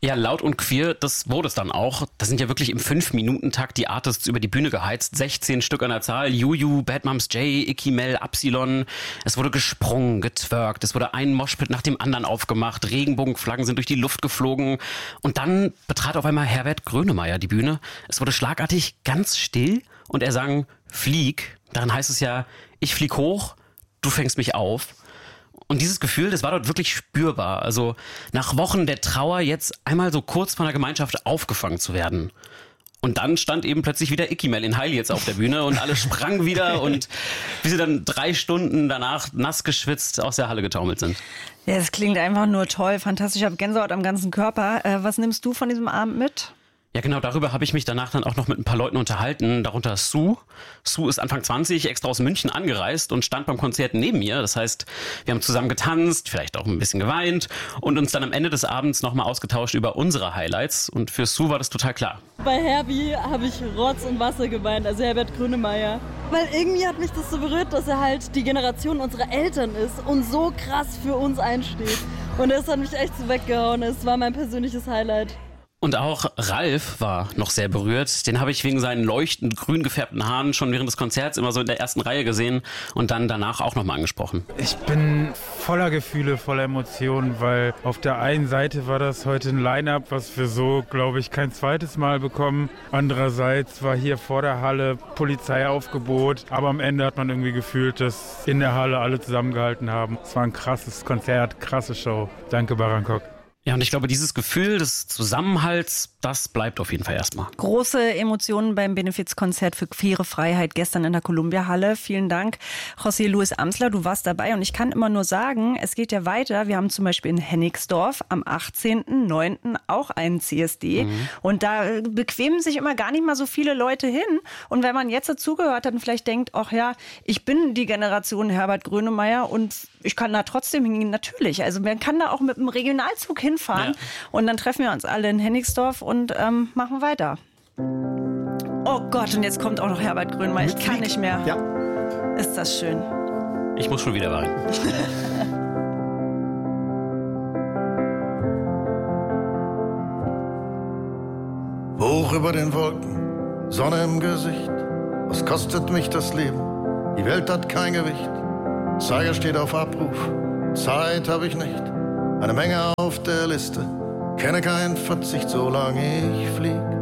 Ja, laut und queer, das wurde es dann auch. Da sind ja wirklich im 5-Minuten-Takt die Artists über die Bühne geheizt. 16 Stück an der Zahl. Juju, Bad Moms J, Icky Mel, Absilon. Es wurde gesprungen, getwerkt. Es wurde ein Moshpit nach dem anderen aufgemacht. Regenbogenflaggen sind durch die Luft geflogen. Und dann betrat auf einmal Herbert Grönemeyer die Bühne. Es wurde schlagartig ganz still und er sang Flieg. Darin heißt es ja, ich flieg hoch, du fängst mich auf. Und dieses Gefühl, das war dort wirklich spürbar. Also nach Wochen der Trauer jetzt einmal so kurz von der Gemeinschaft aufgefangen zu werden. Und dann stand eben plötzlich wieder Icky Mel in Heil jetzt auf der Bühne und alle sprangen wieder und wie sie dann 3 Stunden danach nass geschwitzt aus der Halle getaumelt sind. Ja, das klingt einfach nur toll, fantastisch. Ich habe Gänsehaut am ganzen Körper. Was nimmst du von diesem Abend mit? Ja, genau, darüber habe ich mich danach dann auch noch mit ein paar Leuten unterhalten, darunter Sue. Sue ist Anfang 20, extra aus München angereist und stand beim Konzert neben mir. Das heißt, wir haben zusammen getanzt, vielleicht auch ein bisschen geweint und uns dann am Ende des Abends nochmal ausgetauscht über unsere Highlights. Und für Sue war das total klar. Bei Herbie habe ich Rotz und Wasser geweint, also Herbert Grönemeyer. Weil irgendwie hat mich das so berührt, dass er halt die Generation unserer Eltern ist und so krass für uns einsteht. Und das hat mich echt so weggehauen. Es war mein persönliches Highlight. Und auch Ralf war noch sehr berührt. Den habe ich wegen seinen leuchtend grün gefärbten Haaren schon während des Konzerts immer so in der ersten Reihe gesehen und dann danach auch nochmal angesprochen. Ich bin voller Gefühle, voller Emotionen, weil auf der einen Seite war das heute ein Line-Up, was wir so, glaube ich, kein zweites Mal bekommen. Andererseits war hier vor der Halle Polizeiaufgebot, aber am Ende hat man irgendwie gefühlt, dass in der Halle alle zusammengehalten haben. Es war ein krasses Konzert, krasse Show. Danke, Barankok. Ja, und ich glaube, dieses Gefühl des Zusammenhalts, das bleibt auf jeden Fall erstmal. Große Emotionen beim Benefizkonzert für queere Freiheit gestern in der Columbia-Halle. Vielen Dank, José Luis Amsler, du warst dabei. Und ich kann immer nur sagen, es geht ja weiter. Wir haben zum Beispiel in Hennigsdorf am 18.09. auch einen CSD. Und da bequemen sich immer gar nicht mal so viele Leute hin. Und wenn man jetzt dazugehört hat und vielleicht denkt, ach ja, ich bin die Generation Herbert Grönemeyer und ich kann da trotzdem hingehen. Natürlich, also man kann da auch mit dem Regionalzug hinfahren. Ja. Und dann treffen wir uns alle in Hennigsdorf und machen weiter. Oh Gott, und jetzt kommt auch noch Herbert Grönemeyer. Ich kann nicht mehr. Ja. Ist das schön. Ich muss schon wieder weinen. Hoch über den Wolken, Sonne im Gesicht. Was kostet mich das Leben? Die Welt hat kein Gewicht. Zeiger steht auf Abruf, Zeit habe ich nicht. Eine Menge auf der Liste, kenne keinen Verzicht, solange ich flieg.